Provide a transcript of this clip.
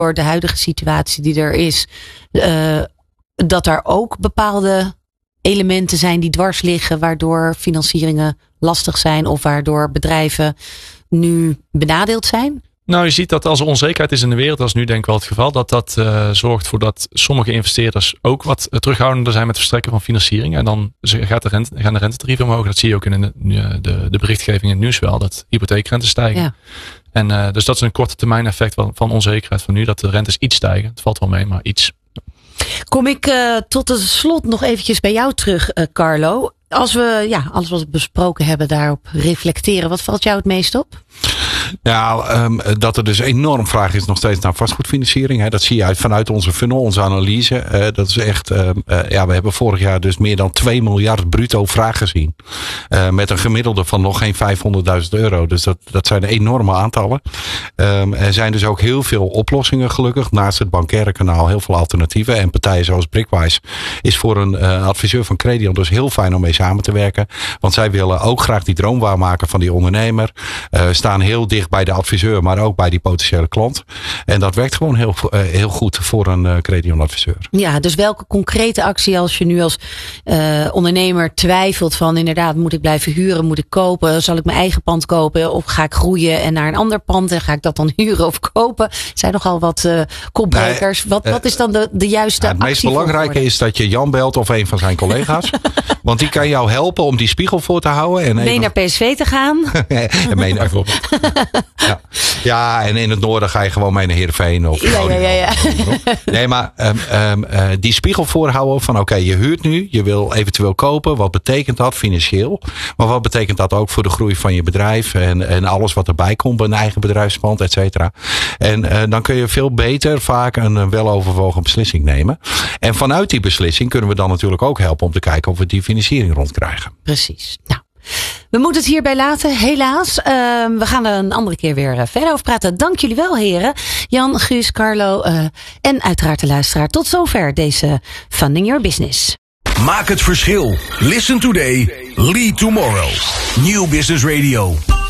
door de huidige situatie die er is, dat er ook bepaalde elementen zijn die dwars liggen, waardoor financieringen lastig zijn of waardoor bedrijven nu benadeeld zijn? Nou, je ziet dat als er onzekerheid is in de wereld, dat is nu denk ik wel het geval, dat zorgt voor dat sommige investeerders ook wat terughoudender zijn met het verstrekken van financiering. En dan gaan de rentetarieven omhoog. Dat zie je ook in de berichtgeving in het nieuws wel, dat hypotheekrentes stijgen. Ja. En dus dat is een korte termijn effect van onzekerheid van nu, dat de rentes iets stijgen. Het valt wel mee, maar iets. Kom ik tot het slot nog eventjes bij jou terug, Carlo. Als we alles wat we besproken hebben daarop reflecteren, wat valt jou het meest op? Ja, dat er dus enorm vraag is nog steeds naar vastgoedfinanciering. Hè. Dat zie je vanuit onze funnel, onze analyse. Dat is echt, we hebben vorig jaar dus meer dan 2 miljard bruto vraag gezien. Met een gemiddelde van nog geen €500.000. Dus dat zijn enorme aantallen. Er zijn dus ook heel veel oplossingen gelukkig. Naast het bankaire kanaal heel veel alternatieven. En partijen zoals Brickwise is voor een adviseur van Credion dus heel fijn om mee samen te werken. Want zij willen ook graag die droom waarmaken van die ondernemer. Staan heel dicht bij de adviseur, maar ook bij die potentiële klant. En dat werkt gewoon heel goed voor een Credion adviseur. Ja, dus welke concrete actie als je nu als ondernemer twijfelt van inderdaad, moet ik blijven huren, moet ik kopen, zal ik mijn eigen pand kopen of ga ik groeien en naar een ander pand en ga ik dat dan huren of kopen? Zijn nogal wat kopbrekers. Wat is dan de juiste actie? Het meest belangrijke is dat je Jan belt of een van zijn collega's. Want die kan jou helpen om die spiegel voor te houden. En mee naar PSV te gaan. En mee naar bijvoorbeeld. Ja, en in het noorden ga je gewoon mee naar Heerenveen of ja. Nee, maar die spiegel voorhouden van oké, je huurt nu, je wil eventueel kopen. Wat betekent dat financieel? Maar wat betekent dat ook voor de groei van je bedrijf en alles wat erbij komt bij een eigen bedrijfspand, et cetera. En dan kun je veel beter vaak een weloverwogen beslissing nemen. En vanuit die beslissing kunnen we dan natuurlijk ook helpen om te kijken of we die financiering rondkrijgen. Precies. Nou, we moeten het hierbij laten, helaas. We gaan er een andere keer weer verder over praten. Dank jullie wel, heren. Jan, Guus, Carlo en uiteraard de luisteraar. Tot zover deze Funding Your Business. Maak het verschil. Listen today, lead tomorrow. New Business Radio.